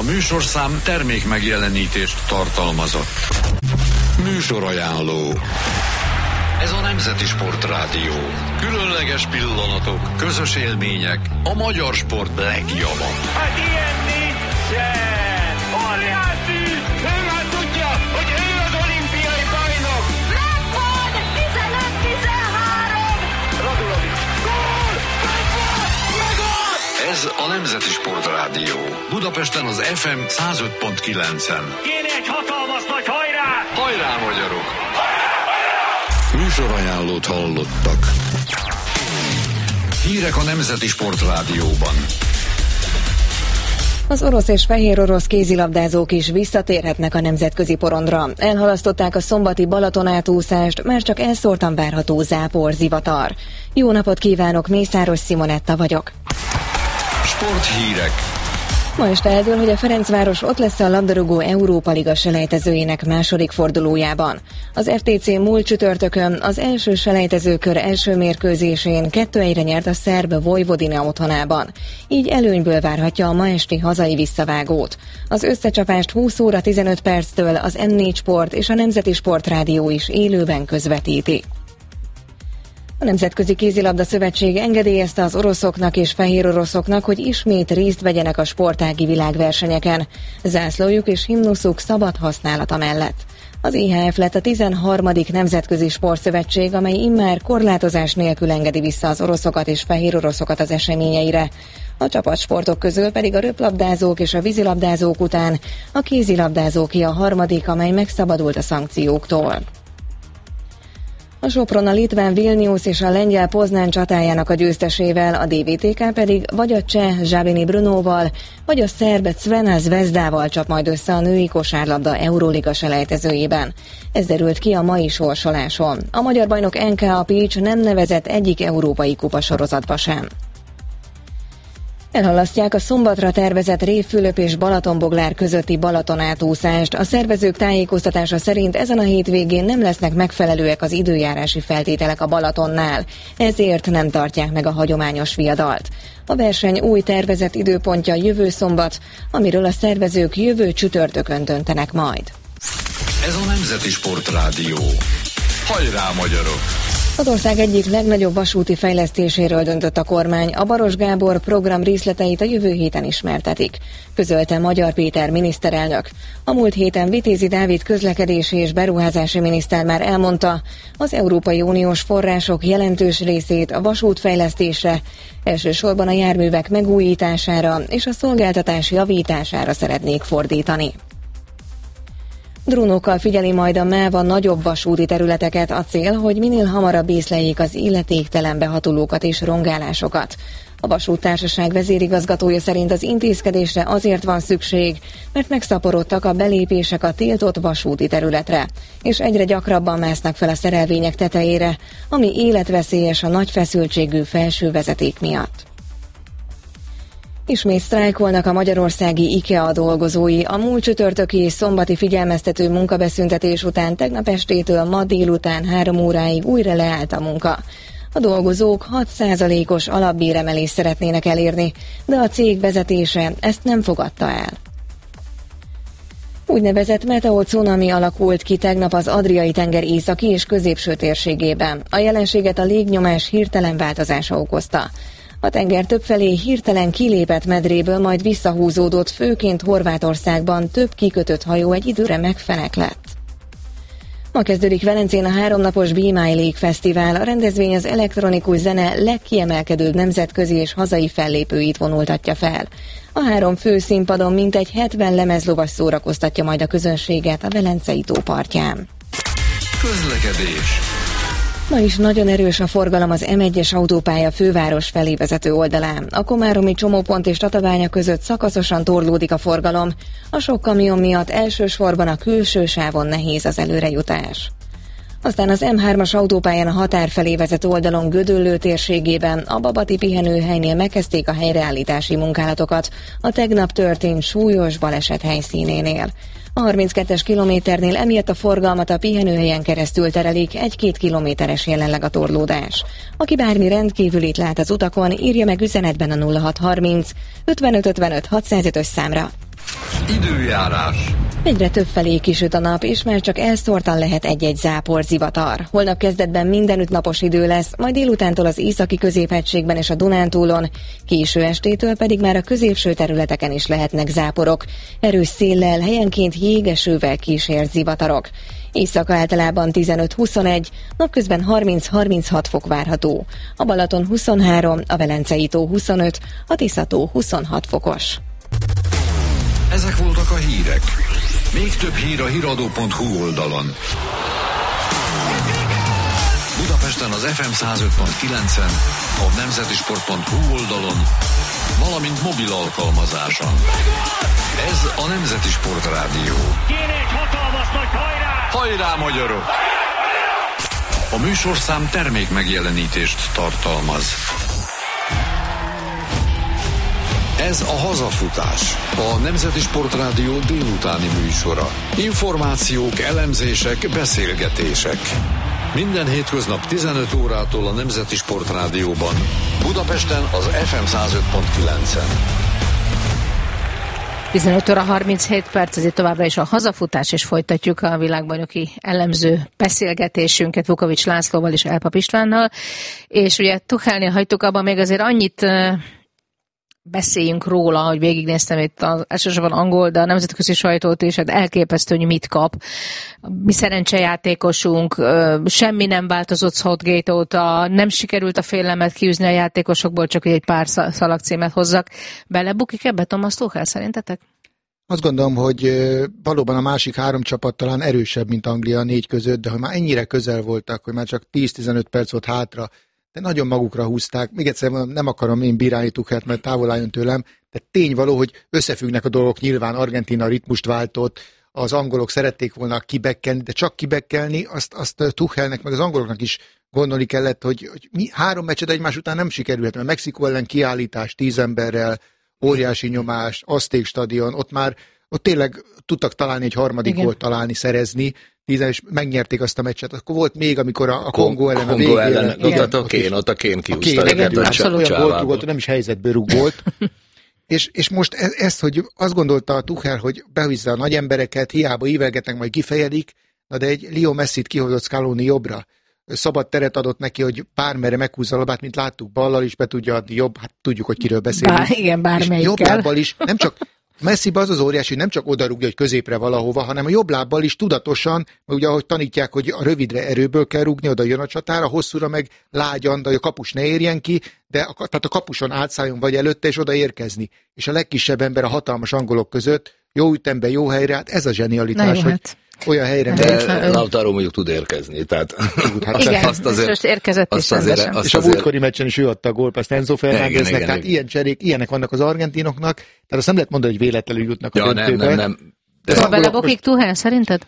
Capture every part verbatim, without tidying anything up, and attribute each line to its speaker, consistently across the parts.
Speaker 1: műsorszám termék megjelenítést tartalmazott. Műsorajánló. Ez a Nemzeti Sportrádió. Különleges pillanatok, közös élmények, a magyar sport legjava.
Speaker 2: Hát ilyen nincsen! Óriási! Ő már tudja, hogy ő az olimpiai bajnok!
Speaker 3: Megvan! tizenöt tizenhárom!
Speaker 2: Radulovic! Gól! Megvan! Megvan!
Speaker 1: Ez a Nemzeti Sportrádió. Budapesten az ef em száz öt pont kilencen.
Speaker 2: Kéne egy hatalmas nagy hajrá!
Speaker 1: Hajrá, magyarok! Műsorajánlót hallottak. Hírek a Nemzeti Sportrádióban.
Speaker 4: Az orosz és fehér orosz kézilabdázók is visszatérhetnek a nemzetközi porondra. Elhalasztották a szombati Balatonátúszást, már csak elszórtan várható zápor, zivatar. Jó napot kívánok, Mészáros Simonetta vagyok.
Speaker 1: Sporthírek.
Speaker 4: Ma este eldől, hogy a Ferencváros ott lesz a labdarúgó Európa Liga selejtezőjének második fordulójában. Az ef té cé múlt csütörtökön az első selejtezőkör első mérkőzésén kettő egyre nyert a szerb Vojvodina otthonában. Így előnyből várhatja a ma esti hazai visszavágót. Az összecsapást húsz óra tizenöt perctől az em négy Sport és a Nemzeti Sportrádió is élőben közvetíti. A Nemzetközi Kézilabda Szövetség engedélyezte az oroszoknak és fehér oroszoknak, hogy ismét részt vegyenek a sportági világversenyeken, zászlójuk és himnuszuk szabad használata mellett. Az i há ef lett a tizenharmadik Nemzetközi Sportszövetség, amely immár korlátozás nélkül engedi vissza az oroszokat és fehér oroszokat az eseményeire. A csapatsportok közül pedig a röplabdázók és a vízilabdázók után a kézilabdázóké a harmadik, amely megszabadult a szankcióktól. A Sopron a litván Vilnius és a lengyel Poznán csatájának a győztesével, a dé vé té ká pedig vagy a cseh Zsábini Brunóval, vagy a szerb Crvena Zvezdával csap majd össze a női kosárlabda Euróliga selejtezőjében. Ez derült ki a mai sorsoláson. A magyar bajnok en ká a Pécs nem nevezett egyik európai kupasorozatba sem. Elhalasztják a szombatra tervezett Révfülöp és Balatonboglár közötti Balatonátúszást. A szervezők tájékoztatása szerint ezen a hétvégén nem lesznek megfelelőek az időjárási feltételek a Balatonnál, ezért nem tartják meg a hagyományos viadalt. A verseny új tervezett időpontja jövő szombat, amiről a szervezők jövő csütörtökön döntenek majd.
Speaker 1: Ez a Nemzeti Sportrádió. Hajrá, magyarok!
Speaker 4: Az ország egyik legnagyobb vasúti fejlesztéséről döntött a kormány, a Baros Gábor program részleteit a jövő héten ismertetik, közölte Magyar Péter miniszterelnök. A múlt héten Vitézi Dávid közlekedési és beruházási miniszter már elmondta, az Európai Uniós források jelentős részét a vasútfejlesztésre, elsősorban a járművek megújítására és a szolgáltatás javítására szeretnék fordítani. Drónokkal figyeli majd a MÁV a nagyobb vasúti területeket, a cél, hogy minél hamarabb észleljék az illetéktelen behatolókat és rongálásokat. A vasúttársaság vezérigazgatója szerint az intézkedésre azért van szükség, mert megszaporodtak a belépések a tiltott vasúti területre, és egyre gyakrabban másznak fel a szerelvények tetejére, ami életveszélyes a nagy feszültségű felső vezeték miatt. Ismét sztrájkolnak a magyarországi IKEA dolgozói. A múlt csütörtöki és szombati figyelmeztető munkabeszüntetés után tegnap estétől ma délután három óráig újra leállt a munka. A dolgozók hat százalékos alapbéremelést szeretnének elérni, de a cég vezetése ezt nem fogadta el. Úgynevezett meteocunami alakult ki tegnap az Adriai-tenger északi és középső térségében. A jelenséget a légnyomás hirtelen változása okozta. A tenger többfelé hirtelen kilépett medréből, majd visszahúzódott, főként Horvátországban több kikötött hajó egy időre megfeneklett. Ma kezdődik Velencén a háromnapos Be My Lake Fesztivál. A rendezvény az elektronikus zene legkiemelkedőbb nemzetközi és hazai fellépőit vonultatja fel. A három fő színpadon mintegy hetven lemezlovas szórakoztatja majd a közönséget a Velencei tó partján.
Speaker 1: Közlekedés.
Speaker 4: Ma is nagyon erős a forgalom az em egyes autópálya főváros felé vezető oldalán. A komáromi csomópont és Tatabánya között szakaszosan torlódik a forgalom. A sok kamion miatt elsősorban a külső sávon nehéz az előrejutás. Aztán az em hármas autópályán a határ felé vezető oldalon Gödöllő térségében a Babati pihenőhelynél megkezdték a helyreállítási munkálatokat a tegnap történt súlyos baleset helyszínénél. A harminckettes kilométernél emiatt a forgalmat a pihenőhelyen keresztül terelik, egy-két kilométeres jelenleg a torlódás. Aki bármi rendkívülit lát az utakon, írja meg üzenetben a nulla hat harminc ötvenöt ötvenöt hatszázötös számra.
Speaker 1: Időjárás.
Speaker 4: Egyre több felé kisüt a nap, és már csak elszórtan lehet egy-egy zápor, zivatar. Holnap kezdetben mindenütt napos idő lesz, majd délutántól az északi középhegységben és a Dunántúlon, késő estétől pedig már a középső területeken is lehetnek záporok. Erős széllel, helyenként jégesővel kísért zivatarok. Éjszaka általában tizenöt-huszonegy, napközben harminc-harminchat fok várható. A Balaton huszonhárom, a Velencei tó huszonöt, a Tisza-tó huszonhat fokos.
Speaker 1: Ezek voltak a hírek. Még több hír a híradó pont hu oldalon. Budapesten az ef em száz öt pont kilencen, a nemzetisport pont hu oldalon, valamint mobil alkalmazáson. Ez a Nemzeti Sport Rádió.
Speaker 2: Kéne egy hatalmas nagy hajrá!
Speaker 1: Hajrá, magyarok! A műsorszám termék megjelenítést tartalmaz. Ez a Hazafutás, a Nemzeti Sport Rádió délutáni műsora. Információk, elemzések, beszélgetések. Minden hétköznap tizenöt órától a Nemzeti Sport Rádióban, Budapesten az ef em száz öt pont kilencen.
Speaker 5: tizenöt óra harminchét perc, ezért továbbra is a Hazafutás, és folytatjuk a világbajnoki elemző beszélgetésünket Vukovics Lászlóval és Elpap Istvánnal. És ugye Tuchelnél hagytuk abban, még azért annyit beszéljünk róla, hogy végignéztem itt az elsősorban angol, de a nemzetközi sajtót is, hát elképesztő, hogy mit kap. Mi szerencsejátékosunk, semmi nem változott Southgate óta, nem sikerült a félelmet kiűzni a játékosokból, csak hogy egy pár szalagcímet hozzak. Belebukik ebbe Thomas Tuchel szerintetek?
Speaker 6: Azt gondolom, hogy valóban a másik három csapat talán erősebb, mint Anglia négy között, de hogy már ennyire közel voltak, hogy már csak tíz-tizenöt perc volt hátra, de nagyon magukra húzták. Még egyszer nem akarom én bírálni Tuchelt, mert távol álljon tőlem, de tény való, hogy összefüggnek a dolgok. Nyilván Argentína ritmust váltott, az angolok szerették volna kibekkelni, de csak kibekkelni, azt, azt Tuchelnek, meg az angoloknak is gondolni kellett, hogy, hogy mi három meccset egymás után nem sikerült, mert Mexikó ellen kiállítás tíz emberrel, óriási nyomás, Azték stadion, ott már ott tényleg tudtak találni egy harmadik gólt találni, szerezni, tízen, és megnyerték azt a meccset. Akkor volt még, amikor a, a Kongó ellen a
Speaker 7: Kongó
Speaker 6: végén.
Speaker 7: ellen, igen, ott a Kén, ott a Kén kiúzta.
Speaker 6: A Kén, olyan gólt rúgott, nem is helyzetből rúgott. és, és most ez, ezt, hogy azt gondolta a Tuchel, hogy behúzza a nagy embereket, hiába ívelgetnek, majd kifejedik, na de egy Leo Messit kihozott Scaloni jobbra. Szabad teret adott neki, hogy bármerre meghúzza a labát, mint láttuk, ballal is be tudja adni jobb, hát tudjuk, hogy kiről beszélünk.
Speaker 5: Bár, igen, bármelyikkel.
Speaker 6: Jobb lábbal is, nem csak Messibe az az óriási, hogy nem csak odarúgja, hogy középre valahova, hanem a jobb lábbal is tudatosan, ugye ahogy tanítják, hogy a rövidre erőből kell rúgni, oda jön a csatára, hosszúra meg lágyan, de hogy a kapus ne érjen ki, de a, tehát a kapuson átszálljon vagy előtte, és oda érkezni. És a legkisebb ember a hatalmas angolok között, jó ütemben, jó helyre, hát ez a zsenialitás, hogy hát olyan helyre megy.
Speaker 7: Lautaro mondjuk tud érkezni, tehát
Speaker 6: hát
Speaker 5: igen, azt azért, most érkezett is
Speaker 7: azért, azt
Speaker 6: és a múltkori meccsen is ő adta a gólpaszt Enzo Fernándeznek, tehát ilyen cserék, ilyenek vannak az argentinoknak, tehát azt nem lehet mondani, hogy véletlenül jutnak a
Speaker 7: ja,
Speaker 6: döntőbe.
Speaker 7: Nem, nem, nem.
Speaker 5: De szóval belebukik Tuchel, szerinted?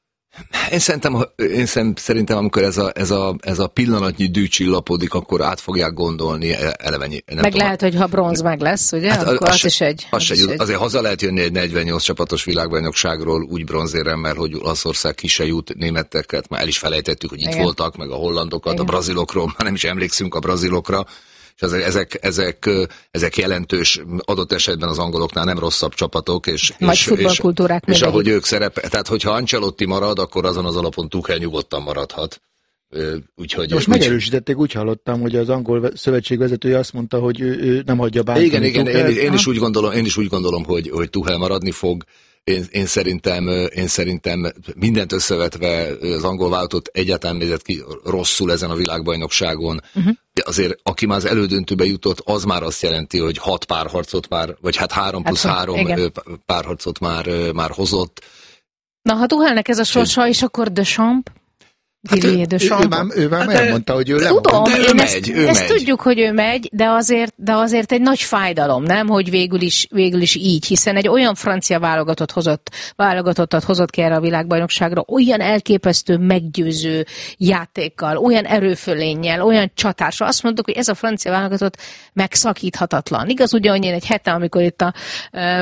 Speaker 7: Én szerintem, én szerintem amikor ez a, ez, a, ez a pillanatnyi dű csillapodik, akkor át fogják gondolni elevennyi. Nem
Speaker 5: meg
Speaker 7: tudom,
Speaker 5: lehet, hogy ha bronz meg lesz, ugye? Hát akkor az, az is egy... Az
Speaker 7: az
Speaker 5: is
Speaker 7: egy... Azért haza lehet jönni egy negyvennyolc csapatos világbajnokságról úgy bronzéremmel, hogy Olaszország ki se jut, németeket már el is felejtettük, hogy itt igen. voltak, meg a hollandokat, igen. a brazilokról, már nem is emlékszünk a brazilokra. És ezek, ezek, ezek jelentős, adott esetben az angoloknál nem rosszabb csapatok, és, és, és, és ahogy ők szerepel, tehát hogyha Ancelotti marad, akkor azon az alapon Tuchel nyugodtan maradhat. Úgyhogy,
Speaker 6: most úgy, megerősítették, úgy hallottam, hogy az angol szövetség vezetője azt mondta, hogy ő, ő nem hagyja bántani.
Speaker 7: Igen, igen, én, én, is úgy gondolom, én is úgy gondolom, hogy, hogy Tuchel maradni fog. Én, én, szerintem, én szerintem mindent összevetve az angol váltott egyáltalán nézett ki rosszul ezen a világbajnokságon. Uh-huh. Azért, aki már az elődöntőbe jutott, az már azt jelenti, hogy hat párharcot már, vagy hát három plusz hát, három igen. párharcot már, már hozott.
Speaker 5: Na, ha Tuchelnek ez a sorsa, és akkor Deschamps?
Speaker 6: Hát ő, ő, ő már, ő már hát elmondta, hogy ő lemond.
Speaker 5: Tudom,
Speaker 7: ő
Speaker 5: én
Speaker 7: megy,
Speaker 5: ezt,
Speaker 7: ő
Speaker 5: ezt
Speaker 7: megy.
Speaker 5: tudjuk, hogy ő megy, de azért, de azért egy nagy fájdalom, nem, hogy végül is, végül is így, hiszen egy olyan francia válogatott hozott, válogatottat hozott ki erre a világbajnokságra, olyan elképesztő, meggyőző játékkal, olyan erőfölénnyel, olyan csatással. Azt mondtuk, hogy ez a francia válogatott megszakíthatatlan. Igaz, ugyan egy hete, amikor itt a um,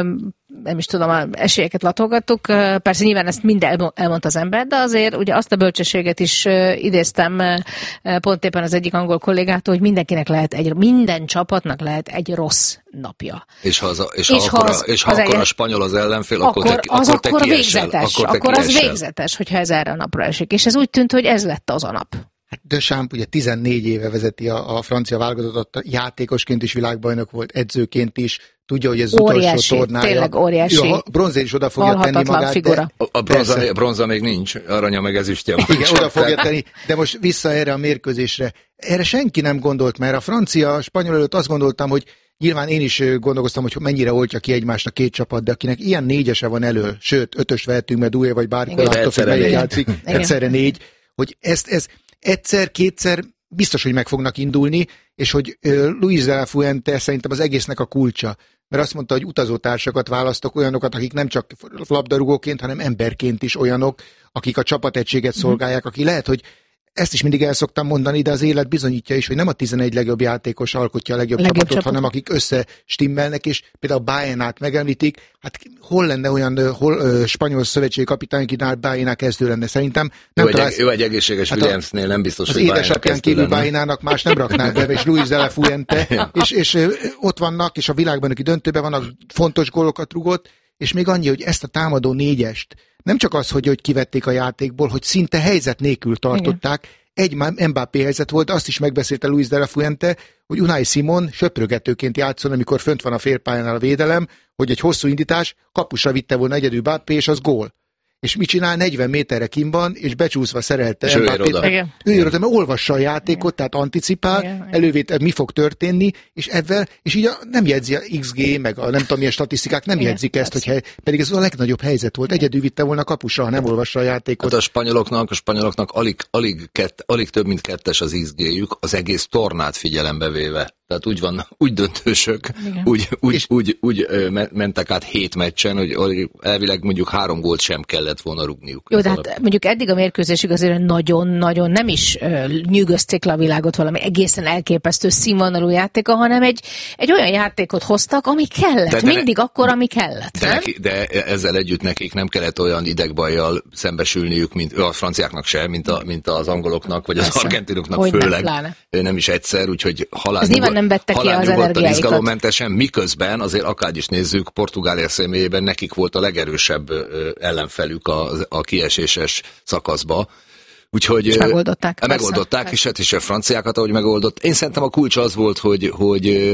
Speaker 5: nem is tudom, esélyeket latolgattuk. Persze nyilván ezt mind elmondta az ember, de azért ugye azt a bölcsességet is idéztem pont éppen az egyik angol kollégától, hogy mindenkinek lehet egy, minden csapatnak lehet egy rossz napja.
Speaker 7: És ha, az, és ha, és akkor, az, és ha az akkor egy, a spanyol az ellenfél, akkor, akkor, te,
Speaker 5: az
Speaker 7: akkor, te
Speaker 5: akkor
Speaker 7: kiesel,
Speaker 5: végzetes,
Speaker 7: akkor, te
Speaker 5: akkor az
Speaker 7: kiesel.
Speaker 5: végzetes, hogyha ez erre a napra esik. És ez úgy tűnt, hogy ez lett az a nap.
Speaker 6: Deschamps ugye tizennégy éve vezeti a, a francia válogatottat, játékosként is világbajnok volt, edzőként is, tudja, hogy ez az
Speaker 5: óriási,
Speaker 6: utolsó tornája.
Speaker 5: Tényleg óriási.
Speaker 6: Ő a bronzért is oda fogja tenni magát.
Speaker 5: Figura.
Speaker 7: De, a bronza, bronza még nincs, aranya meg ezüstje.
Speaker 6: Igen, oda fogja tenni, de most vissza erre a mérkőzésre. Erre senki nem gondolt, mert a francia, a spanyol előtt azt gondoltam, hogy nyilván én is gondolkoztam, hogy mennyire oltja ki egymást a két csapat, de akinek ilyen négyese van elő, sőt, ötös vehetünk, mert Doué vagy bárkor, attól függ, melyik játszik, egyszerre négy, hogy ezt, ez egyszer, kétszer biztos, hogy meg fognak indulni, és hogy Luis de la Fuente szerintem az egésznek a kulcsa. Mert azt mondta, hogy utazótársakat választok, olyanokat, akik nem csak labdarúgóként, hanem emberként is olyanok, akik a csapategységet szolgálják, aki lehet, hogy ezt is mindig el szoktam mondani, de az élet bizonyítja is, hogy nem a tizenegy legjobb játékos alkotja a legjobb, legjobb csapatot, csapat. hanem akik összestimmelnek, és például Baenát megemlítik, hát hol lenne olyan hol, ö, spanyol szövetségi kapitány, akinál Baena kezdő lenne, szerintem. Nem
Speaker 7: ő,
Speaker 6: találsz,
Speaker 7: egy, ő egy egészséges hát Williamsnél, nem biztos,
Speaker 6: az
Speaker 7: hogy Baena
Speaker 6: édesapján kívül Baenának más nem raknák be, és Luis de la Fuente, és, és ö, ott vannak, és a világbajnoki döntőben vannak, fontos gólokat rugott, és még annyi, hogy ezt a támadó négyest nem csak az, hogy, hogy kivették a játékból, hogy szinte helyzet nélkül tartották. Igen. Egy Mbappé helyzet volt, azt is megbeszélte Luis de la Fuente, hogy Unai Simon söprögetőként játszon, amikor fönt van a félpályánál a védelem, hogy egy hosszú indítás, kapusra vitte volna egyedül Mbappé, és az gól. És mit csinál? negyven méterre kim van, és becsúszva szerelte Mbappét. Ő jön oda, mert olvassa a játékot, igen. Tehát anticipál, elővétel, mi fog történni, és ebben, és így a, nem jegyzi a iksz gé, meg a nem tudom milyen statisztikák, nem igen, jegyzik ezt, hogy pedig ez a legnagyobb helyzet volt. Egyedül vitte volna kapusra, ha nem olvassa a játékot.
Speaker 7: Hát a spanyoloknak, a spanyoloknak alig, alig, kett, alig több, mint kettes az iksz géjük, az egész tornát figyelembe véve. Tehát úgy van, úgy döntősök, úgy, úgy, úgy, úgy mentek át hét meccsen, hogy elvileg mondjuk három gólt sem kellett volna rúgniuk.
Speaker 5: Jó, de hát mondjuk eddig a mérkőzésig azért nagyon-nagyon nem is uh, nyűgözték le a világot valami egészen elképesztő színvonalú játéka, hanem egy, egy olyan játékot hoztak, ami kellett. De, de mindig ne, akkor, ami kellett.
Speaker 7: De, neki, de ezzel együtt nekik nem kellett olyan idegbajjal szembesülniük, mint a franciáknak se, mint, a, mint az angoloknak, vagy Persze. az argentinoknak hogy főleg. Nem, nem is egyszer, úgyhogy halál
Speaker 5: nem vette ki az energiáikat.
Speaker 7: Izgalommentesen, miközben azért akár is nézzük, Portugália személyében nekik volt a legerősebb ellenfelük a, a kieséses szakaszba. Úgyhogy
Speaker 5: és megoldották.
Speaker 7: Megoldották, persze. És hát is a franciákat, ahogy megoldott. Én szerintem a kulcs az volt, hogy, hogy,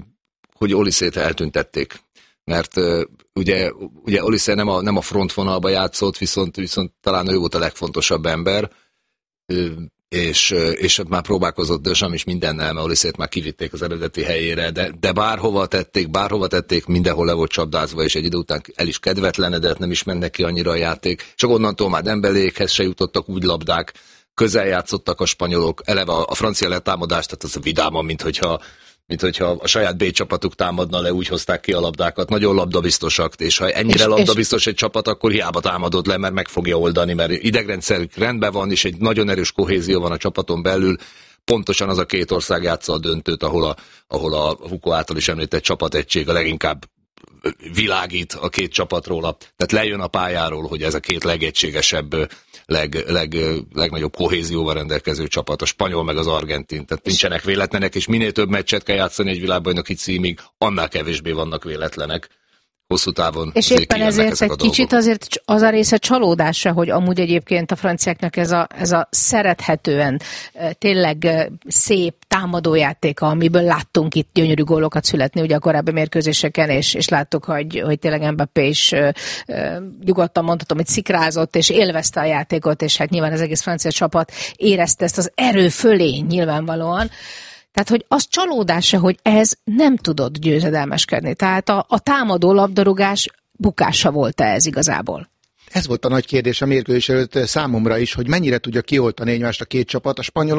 Speaker 7: hogy Olysét eltüntették. Mert ugye, ugye Olysé nem a, nem a frontvonalba játszott, viszont, viszont talán ő volt a legfontosabb ember, és, és már próbálkozott Deschamps is mindennel, mert Olysét már kivitték az eredeti helyére, de, de bárhova tették, bárhova tették, mindenhol le volt csapdázva, és egy idő után el is kedvetlenedett, nem is mennek ki annyira a játék. Csak onnantól már Dembélékhez se jutottak úgy labdák, közel játszottak a spanyolok, eleve a, a francia letámadást, tehát az a vidáma, mint hogyha mint hogyha a saját B csapatuk támadna le, úgy hozták ki a labdákat. Nagyon labdabiztosak, és ha ennyire és, labdabiztos egy csapat, akkor hiába támadod le, mert meg fogja oldani, mert idegrendszerük rendben van, és egy nagyon erős kohézió van a csapaton belül. Pontosan az a két ország játsza a döntőt, ahol a, ahol a Hugo által is említett csapategység a leginkább világít a két csapatról. Tehát lejön a pályáról, hogy ez a két legegységesebb, leg, leg, legnagyobb kohézióval rendelkező csapat, a spanyol meg az argentin. Tehát nincsenek véletlenek, és minél több meccset kell játszani egy világbajnoki címig, annál kevésbé vannak véletlenek. Hosszú távon.
Speaker 5: És éppen ezért egy kicsit azért az a része csalódása, hogy amúgy egyébként a franciáknak ez a, ez a szerethetően tényleg szép támadójátéka, amiből láttunk itt gyönyörű gólokat születni ugye a korábbi mérkőzéseken, és, és láttuk, hogy, hogy tényleg Mbappé is nyugodtan mondhatom, hogy szikrázott, és élvezte a játékot, és hát nyilván az egész francia csapat érezte ezt az erő fölé nyilvánvalóan. Tehát, hogy az csalódása, hogy ez nem tudott győzedelmeskedni. Tehát a, a támadó labdarúgás bukása volt-e ez igazából?
Speaker 6: Ez volt a nagy kérdés a mérkőzés előtt számomra is, hogy mennyire tudja kioltani egymást a két csapat. A spanyolok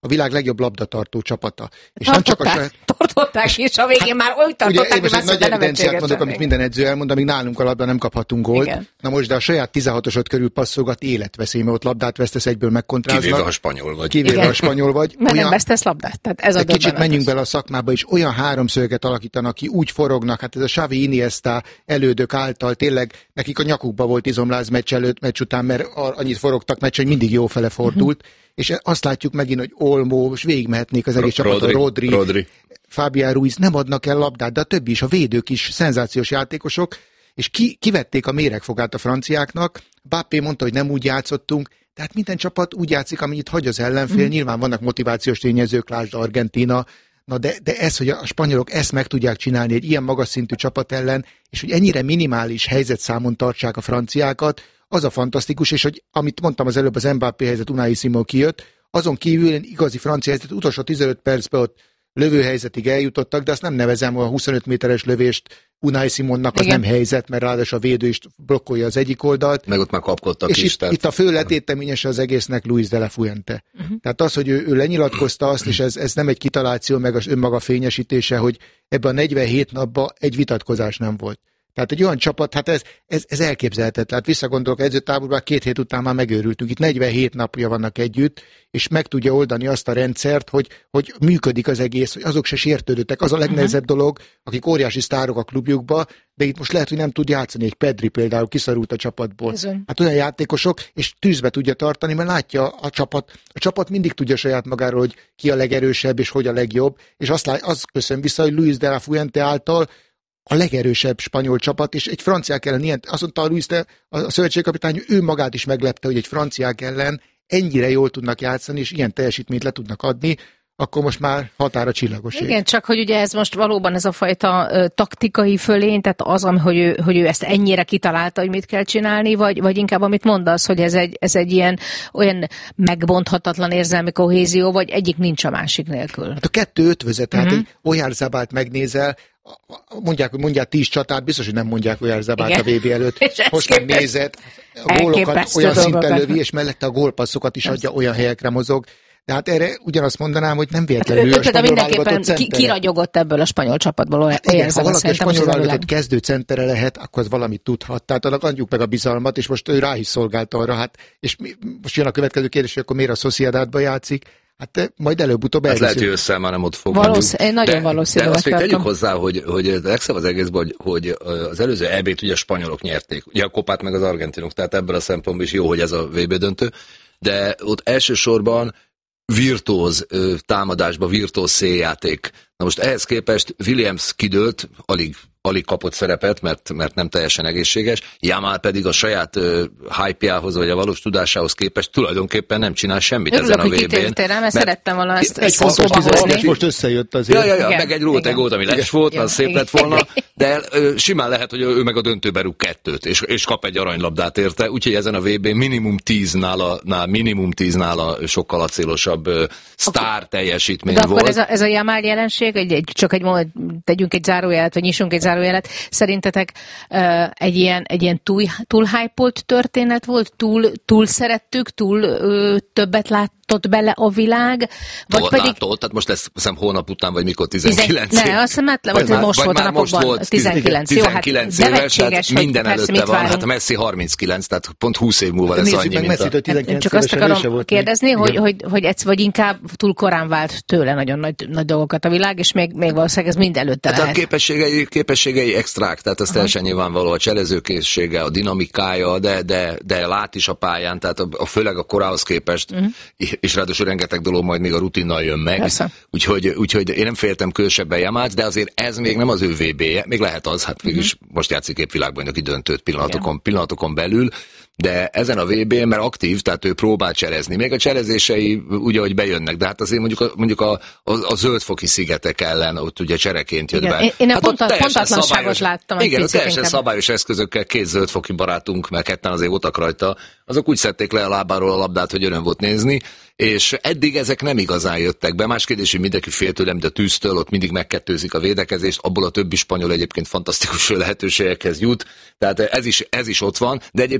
Speaker 6: a világ legjobb labdatartó csapata. És
Speaker 5: tartották,
Speaker 6: nem csak a saját...
Speaker 5: tartották, és a végén hát, már úgy tartották,
Speaker 6: hogy már
Speaker 5: nagy
Speaker 6: evidenciát mondok, amit minden edző elmond, amíg nálunk a labda nem kaphatunk gólt. Igen. Na most, de a saját tizenhatosod körül passzolgat életveszély, mert ott labdát vesztesz, egyből megkontráznak.
Speaker 7: Kivéve a spanyol vagy.
Speaker 6: Kivéve
Speaker 5: Igen.
Speaker 6: a spanyol vagy.
Speaker 5: Mert olyan... nem vesztesz labdát. Tehát ez a
Speaker 6: kicsit menjünk bele a szakmába, és olyan háromszöget alakítanak ki, úgy forognak, hát ez a Xavi, Iniesta elődök által tényleg nekik a nyakukba volt izomláz meccs előtt, meccs után, mert annyit forogtak meccs, hogy mindig jó fele fordult. Uh-huh. És azt látjuk megint, hogy Olmo, és végigmehetnék az egész csapaton, Rodri, Rodri, Fabián Ruiz nem adnak el labdát, de a többi is, a védők is szenzációs játékosok, és ki, kivették a méregfogát a franciáknak. Mbappé mondta, hogy nem úgy játszottunk, tehát minden csapat úgy játszik, amennyit hagy az ellenfél, mm. nyilván vannak motivációs tényezők, lásd Argentína, na de, de ez, hogy a spanyolok ezt meg tudják csinálni egy ilyen magas szintű csapat ellen, és hogy ennyire minimális helyzetszámon tartsák a franciákat, az a fantasztikus, és hogy amit mondtam az előbb, az Mbappé helyzet, Unai Simon kijött, azon kívül igazi francia helyzet, utolsó tizenöt percben ott lövőhelyzetig eljutottak, de azt nem nevezem, a huszonöt méteres lövést Unai Simonnak az Igen. nem helyzet, mert ráadásul a védő is blokkolja az egyik oldalt.
Speaker 7: Meg ott már kapkodtak
Speaker 6: és
Speaker 7: is.
Speaker 6: Itt, tehát... itt a fő letéteményese az egésznek Luis de la Fuente. Uh-huh. Tehát az, hogy ő, ő lenyilatkozta azt, és ez, ez nem egy kitaláció, meg az önmaga fényesítése, hogy ebben a negyvenhét napban egy vitatkozás nem volt. Tehát egy olyan csapat, hát ez, ez, ez elképzelhetetlen. Hát visszagondolok, edzőtáborban két hét után már megőrültünk. Itt negyvenhét napja vannak együtt, és meg tudja oldani azt a rendszert, hogy, hogy működik az egész, hogy azok se sértődöttek. Az a legnehezebb uh-huh. dolog, akik óriási sztárok a klubjukba, de itt most lehet, hogy nem tud játszani. Egy Pedri például kiszorult a csapatból. Ezen. Hát olyan játékosok, és tűzbe tudja tartani, mert látja a csapat. A csapat mindig tudja saját magáról, hogy ki a legerősebb, és hogy a legjobb, és azt, lát, azt köszön vissza, hogy Luis de la Fuente által a legerősebb spanyol csapat, és egy franciák ellen ilyen, azt mondta a Luis, de a szövetségkapitány, ő magát is meglepte, hogy egy franciák ellen ennyire jól tudnak játszani, és ilyen teljesítményt le tudnak adni, akkor most már határa csillagos.
Speaker 5: Igen, csak hogy ugye ez most valóban ez a fajta ö, taktikai fölény, tehát az, hogy ő, hogy ő ezt ennyire kitalálta, hogy mit kell csinálni, vagy, vagy inkább amit mondasz, hogy ez egy, ez egy ilyen olyan megbonthatatlan érzelmi kohézió, vagy egyik nincs a másik nélkül.
Speaker 6: Hát a kettő ötvözet, tehát uh-huh. egy Oyarzabalt megnézel, mondják, hogy mondják tíz csatát, biztos, hogy nem mondják Oyarzabalt a vé bé előtt. Most megnézed, a gólokat olyan szinten lövi, és mellette a gólpasszokat is adja, olyan helyekre mozog. De hát erre ugyanazt mondanám, hogy nem véletlenül hát, a spanyol válogatott centere.
Speaker 5: Kiragyogott ebből a spanyol csapatból.
Speaker 6: Hát igen, ha valaki a spanyol válogatott kezdő centere lehet, akkor az valamit tudhat. Tehát annak adjuk meg a bizalmat, és most ő rá is szolgált arra. Hát, és mi, most jön a következő kérdés, hogy akkor miért a Sociedadba játszik? Hát majd előbb-utóbb
Speaker 7: hát lehet, hogy össze már nem ott fog.
Speaker 5: Valószínű, én nagyon valószínű.
Speaker 7: De azt még tegyük hozzá, hogy, hogy legszebb az egészben, hogy, hogy az előző é bét ugye a spanyolok nyerték. Ugye a kopát meg az argentinok, tehát ebből a szempontból is jó, hogy ez a vé bé döntő. De ott elsősorban virtuóz támadásba, virtuóz széljáték. Na most ehhez képest Williams kidőlt, alig, alig kapott szerepet, mert, mert nem teljesen egészséges, Yamal pedig a saját uh, hype-jához, vagy a valós tudásához képest tulajdonképpen nem csinál semmit
Speaker 5: Örülök,
Speaker 7: ezen a
Speaker 5: vé
Speaker 7: vé bén.
Speaker 5: Örülök, mert szerettem volna ezt,
Speaker 6: egy fontos tizenkettő most összejött azért.
Speaker 7: Ja, ja, ja, meg egy rót, egy gólt, ami les volt, az szép lett volna, de uh, simán lehet, hogy ő meg a döntőbe rúg kettőt, és, és kap egy aranylabdát érte, úgyhogy ezen a vé bén minimum tíz nála, nála, minimum tíz nála sokkal acélosabb uh, sztár teljesítmény
Speaker 5: de
Speaker 7: volt.
Speaker 5: Akkor ez a, ez a Yamal jelenség, egy, egy, csak egy tegyünk egy zárójelet, vagy nyissunk egy zárójelet, szerintetek uh, egy ilyen, egy ilyen túl, túl hype-olt történet volt, túl, túl szerettük, túl uh, többet látott bele a világ, vagy pedig...
Speaker 7: Látott, tehát most lesz, hiszem hónap után, vagy mikor tizenkilenc
Speaker 5: Ne, azt hiszem, hát, vagy most vagy volt a napokban,
Speaker 7: volt,
Speaker 5: tizenkilenc.
Speaker 7: tizenkilenc jó, hát éves, tehát minden előtte van, hát a Messi harminckilenc, tehát pont húsz év múlva lesz annyi, mint a...
Speaker 5: Csak azt akarom kérdezni, hogy, hogy, hogy ez vagy inkább túl korán vált tőle nagyon nagy, nagy dolgokat a világ, és még, még valószínűleg ez mind előtte
Speaker 7: hát
Speaker 5: lehet.
Speaker 7: A képességei, képességei extrák, tehát ez teljesen nyilvánvaló, a cselezőkészsége, a dinamikája, de, de, de lát is a pályán, tehát a, a főleg a korához képest, uh-huh. és ráadásul rengeteg dolog majd még a rutinnal jön meg, úgyhogy, úgyhogy én nem féltem külsebben Yamalt, de azért ez még nem az ő vé bé-je, még lehet az, hát végülis uh-huh. most játszik épp világbajnoki döntőt pillanatokon, pillanatokon belül, de ezen a vé bén, mert aktív, tehát ő próbál cserezni. Még a cserezései ugye, hogy bejönnek, de hát azért mondjuk a, mondjuk a, a, a zöldfoki szigetek ellen ott ugye csereként jött be.
Speaker 5: Én, én
Speaker 7: hát
Speaker 5: a ponta, pontatlanságot láttam.
Speaker 7: Igen, teljesen szabályos eszközökkel két zöldfoki barátunk, mert ketten azért voltak rajta, azok úgy szedték le a lábáról a labdát, hogy öröm volt nézni, és eddig ezek nem igazán jöttek be. Más kérdés, hogy mindenki fél tőlem, de tűztől, ott mindig megkettőzik a védekezést, abból a többi spanyol egyébként fantasztikus lehetőségekhez jut, tehát ez is, ez is ott van, de egyébként nagyon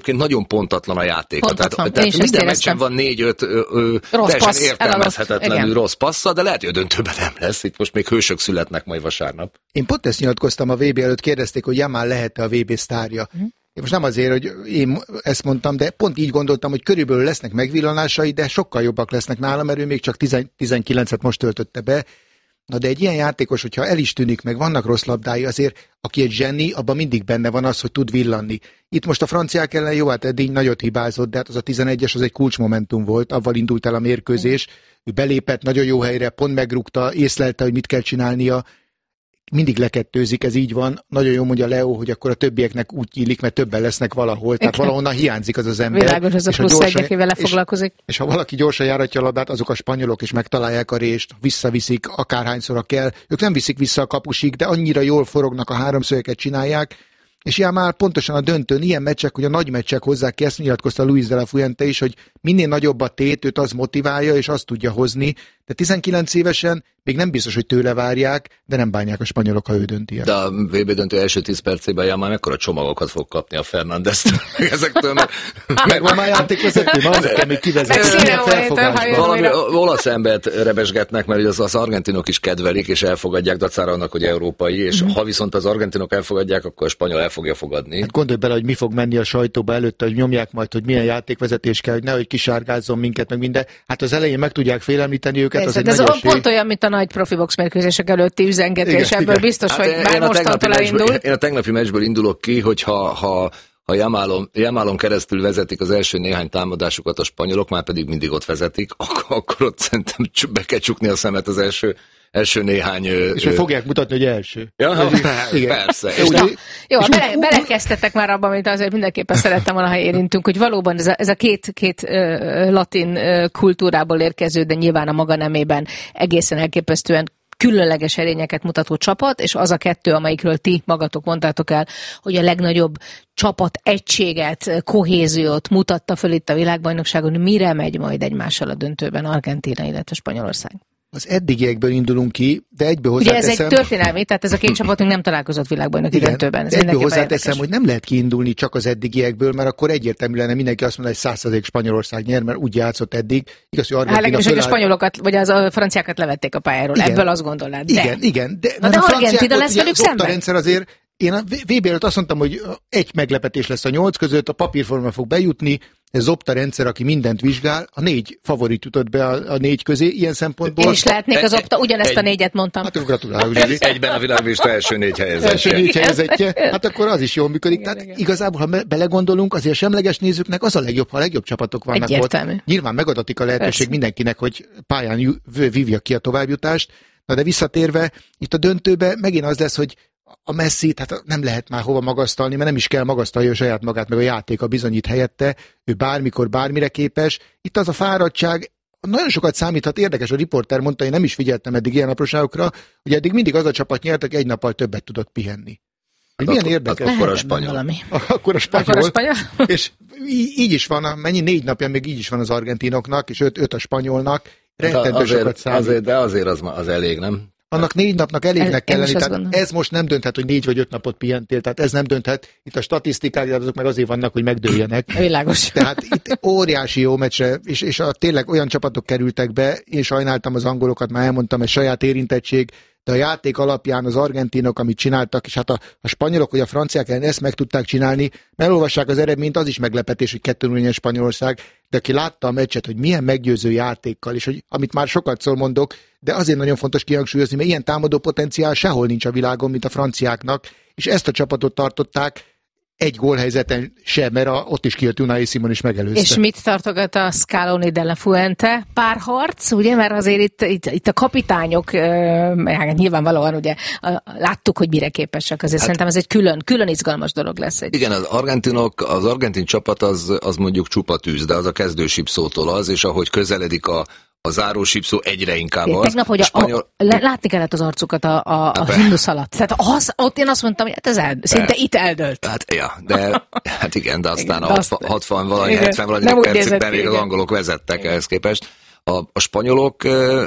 Speaker 7: pontatlan a játék.
Speaker 5: Pontatlan.
Speaker 7: Tehát, tehát minden meccsen van négy-öt teljesen
Speaker 5: passz,
Speaker 7: értelmezhetetlenül rossz passza, de lehet, hogy a döntőben nem lesz. Itt most még hősök születnek majd vasárnap.
Speaker 6: Én pont ezt nyilatkoztam a vé bé előtt, kérdezték, hogy Yamal lehet-e a vé bé sztárja. Mm. Én most nem azért, hogy én ezt mondtam, de pont így gondoltam, hogy körülbelül lesznek megvillanásai, de sokkal jobbak lesznek nálam, mert ő még csak tizenkilencet most töltötte be. Na de egy ilyen játékos, hogyha el is tűnik, meg vannak rossz labdái, azért aki egy zseni, abban mindig benne van az, hogy tud villanni. Itt most a franciák ellen jó, hát eddig nagyot hibázott, de hát az a tizenegyes az egy kulcsmomentum volt, avval indult el a mérkőzés. Ő belépett nagyon jó helyre, pont megrúgta, észlelte, hogy mit kell csinálnia. Mindig lekettőzik, ez így van. Nagyon jó mondja Leo, hogy akkor a többieknek úgy illik, mert többen lesznek valahol. Tehát igen. Valahonnan hiányzik az az ember.
Speaker 5: Világos, az a plusz egy, aki vele foglalkozik.
Speaker 6: És, és ha valaki gyorsan járatja a labdát, azok a spanyolok is megtalálják a rést, visszaviszik akárhányszor kell. Ők nem viszik vissza a kapusig, de annyira jól forognak, a háromszögeket csinálják. És ilyen már pontosan a döntőn, ilyen meccsek, hogy a nagy meccsek hozzák ki, ezt nyilatkozta Luis de la Fuente is, hogy minél nagyobb a tét, őt az motiválja, és azt tudja hozni. De tizenkilenc évesen még nem biztos, hogy tőle várják, de nem bánják a spanyolok, ha ő dönti el.
Speaker 7: De a vé bé döntő első tíz percében Yamal mekkora csomagokat fog kapni a Fernandes-től ezektől, mert...
Speaker 6: Meg van már játékvezető, ma azért kell még kivezetni.
Speaker 7: Valami olasz embert rebesgetnek, mert az, az argentinok is kedvelik, és elfogadják dacára annak, hogy európai, és mm-hmm. ha viszont az argentinok elfogadják, akkor a spanyol el fogja fogadni.
Speaker 6: Hát gondolj bele, hogy mi fog menni a sajtóba előtte, hogy nyomják majd, hogy milyen játékvezetés kell, hogy nehogy kisárgázzon minket, meg minden. Hát az elején meg tudják félemlíteni őket, az egy
Speaker 5: ez a, pont olyan, mint a nagy profi box mérkőzések előtti üzengetés, igen, ebből igen. biztos, hát hogy már mostantól elindul.
Speaker 7: Én a tegnapi meccsből indulok ki, hogy ha, ha, ha Yamalon, Yamalon keresztül vezetik az első néhány támadásukat a spanyolok, már pedig mindig ott vezetik, akkor, akkor ott szerintem be kell csukni a szemet az első első néhány...
Speaker 6: És ö... fogják mutatni, hogy első.
Speaker 7: Ja, igen. Persze. És
Speaker 5: na, jó, bele, belekezdtetek már abban, amit azért mindenképpen szerettem volna, ha érintünk, hogy valóban ez a, ez a két, két uh, latin uh, kultúrából érkező, de nyilván a maga nemében egészen elképesztően különleges erényeket mutató csapat, és az a kettő, amelyikről ti magatok mondtátok el, hogy a legnagyobb csapat egységet, kohéziót mutatta föl itt a világbajnokságon, mire megy majd egymással a döntőben Argentína, illetve Spanyolország?
Speaker 6: Az eddigiekből indulunk ki, de egyből hozzáteszem...
Speaker 5: Ugye ez egy történelmi, tehát ez a két csapatunk nem találkozott világbajnoki
Speaker 6: igen,
Speaker 5: döntőben. Ez
Speaker 6: egyből hozzáteszem, hogy nem lehet kiindulni csak az eddigiekből, mert akkor egyértelmű lenne, mindenki azt mondja, hogy száz százalék Spanyolország nyer, mert úgy játszott eddig. Igaz, hogy Argentína... Hát
Speaker 5: legalábbis, hogy a spanyolokat, vagy az a franciákat levették a pályáról, igen, ebből azt gondolnád. De.
Speaker 6: Igen, igen. De,
Speaker 5: Na de Argentína lesz velük szemben.
Speaker 6: Rendszer azért, én a vé bé előtt azt mondtam, hogy egy meglepetés lesz a nyolc között, a papírforma fog bejutni, ez Opta rendszer, aki mindent vizsgál, a négy favorit jutott be a, a négy közé, ilyen szempontból.
Speaker 5: Én is lehetnék az Opta, ugyanezt egy, a négyet mondtam.
Speaker 6: Hát gratulálok, Zsili.
Speaker 7: Egyben a világlista első négy helyezettje.
Speaker 6: Első négy helyezettje, hát akkor az is jól működik. Igen, Tehát igen. Igazából, ha belegondolunk, azért semleges nézőknek az a legjobb, ha a legjobb csapatok vannak
Speaker 5: egyértelmű.
Speaker 6: Ott. Nyilván megadatik a lehetőség Persze. mindenkinek, hogy pályán vívja ki a továbbjutást. Na de visszatérve, itt a döntőbe megint az lesz, hogy a Messi, tehát nem lehet már hova magasztalni, mert nem is kell magasztalni a saját magát, meg a játéka bizonyít helyette, ő bármikor, bármire képes. Itt az a fáradtság, nagyon sokat számíthat, érdekes, a riporter mondta, én nem is figyeltem eddig ilyen apróságokra, hogy eddig mindig az a csapat nyert, aki egy nappal többet tudott pihenni. Hát milyen akkor, érdekes.
Speaker 7: Akkor a spanyol.
Speaker 6: Akkor a spanyol.
Speaker 5: Akkor a spanyol.
Speaker 6: És így is van, mennyi négy napja még így is van az argentinoknak, és öt, öt a spanyolnak. Rettentő sokat számít.
Speaker 7: Azért, de azért az, az elég, nem?
Speaker 6: Annak négy napnak elégnek kell lenni, tehát ez most nem dönthet, hogy négy vagy öt napot pihentél, tehát ez nem dönthet. Itt a statisztikák, azok meg azért vannak, hogy megdőljenek.
Speaker 5: Világos.
Speaker 6: Tehát itt óriási jó meccsre, és, és a, tényleg olyan csapatok kerültek be, én sajnáltam az angolokat, már elmondtam, ez saját érintettség, de a játék alapján az argentinok, amit csináltak, és hát a, a spanyolok vagy a franciák ellen ezt meg tudták csinálni, mert elolvassák az eredményt, az is meglepetés, hogy kettő null Spanyolország, de aki látta a meccset, hogy milyen meggyőző játékkal, és hogy, amit már sokat szól mondok, de azért nagyon fontos kihangsúlyozni, mert ilyen támadó potenciál sehol nincs a világon, mint a franciáknak, és ezt a csapatot tartották egy gólhelyzeten sem, mert a, ott is kijött Unai Simon is megelőzte.
Speaker 5: És mit tartogat a Scaloni de la Fuente? Párharc, ugye, mert azért itt, itt, itt a kapitányok, hát nyilvánvalóan ugye láttuk, hogy mire képesek, azért hát, szerintem ez egy külön, külön izgalmas dolog lesz. Egy.
Speaker 7: Igen, az argentinok, az argentin csapat az, az mondjuk csupa tűz, de az a kezdősipszótól az, és ahogy közeledik a a záró sípszó egyre inkább az.
Speaker 5: Tegnap, hogy a, spanyol... a, látni kellett az arcukat a, a, a himnusz alatt. Tehát az, ott én azt mondtam, hogy hát ez el, szinte itt eldőlt.
Speaker 7: Hát, ja, de, hát igen, de aztán igen, a hatvan valahogy, hetven valahogy percben még az angolok vezettek igen. ehhez képest. A, a spanyolok,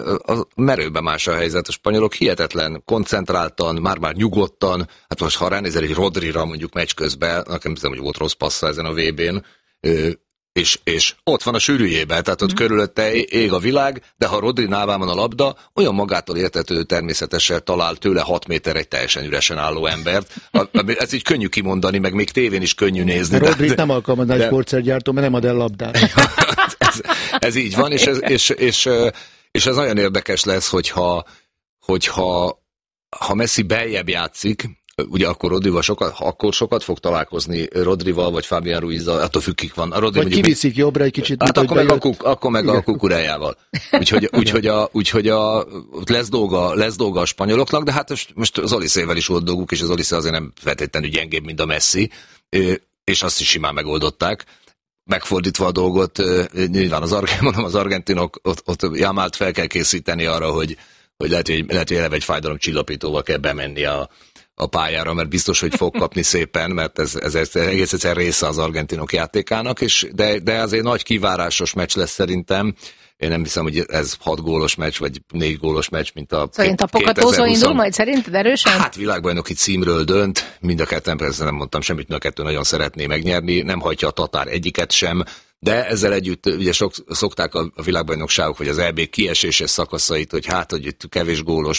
Speaker 7: a merőben más a helyzet. A spanyolok hihetetlen, koncentráltan, már-már nyugodtan, hát most ha ránézel egy Rodrira mondjuk meccs közben, nekem hiszem, hogy volt rossz passza ezen a vé bén, És, és ott van a sűrűjében, tehát ott mm. körülötte ég a világ, de ha Rodri nálván van a labda, olyan magától értetődő természetesen talál tőle hat méter egy teljesen üresen álló embert. Ez így könnyű kimondani, meg még tévén is könnyű nézni.
Speaker 6: De Rodrit nem alkalmazná egy sportszergyártó, mert nem ad el labdát.
Speaker 7: ez, ez így van, és ez, és, és, és ez nagyon érdekes lesz, hogyha, hogyha ha Messi beljebb játszik, ugye akkor Rodrival sokat, akkor sokat fog találkozni Rodrival, vagy Fabián Ruizzal, attól függ, kik van. A Rodri
Speaker 6: vagy kiviszik még... jobbra egy kicsit.
Speaker 7: Hát akkor meg, a, kuk, akkor meg a Kukureljával. Úgyhogy, úgyhogy, a, úgyhogy a, lesz, dolga, lesz dolga a spanyoloknak, de hát most, most az Oliszével is volt dolguk, és az Oliszé azért nem feltétlenül gyengébb, mint a Messi, és azt is simán megoldották. Megfordítva a dolgot, nyilván az, arg- mondom, az argentinok ott, ott Jamalt fel kell készíteni arra, hogy, hogy lehet, hogy, lehet, hogy eleve egy fájdalomcsillapítóval kell bemenni a a pályára, mert biztos, hogy fog kapni szépen, mert ez, ez, ez egész egyszer része az argentinok játékának, és de, de azért nagy kivárásos meccs lesz szerintem. Én nem hiszem, hogy ez hat gólos meccs, vagy négy gólos meccs, mint a
Speaker 5: Szerint a Pokatózó indul majd szerinted erősen?
Speaker 7: Hát világbajnoki címről dönt, mind a ketten, persze nem mondtam semmit, mind a kettő nagyon szeretné megnyerni, nem hagyja a Tatár egyiket sem, de ezzel együtt ugye sok, szokták a világbajnokságok, vagy az é bé kieséses szakaszait, hogy hát, hogy itt kevés gólos,